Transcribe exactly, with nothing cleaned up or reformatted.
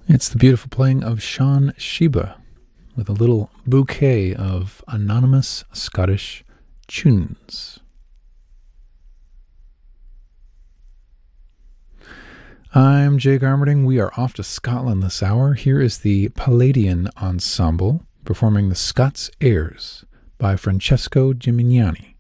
It's the beautiful playing of Sean Sheba with a little bouquet of anonymous Scottish tunes. I'm Jake Armerding. We are off to Scotland this hour. Here is the Palladian Ensemble performing the Scots Airs by Francesco Gimignani.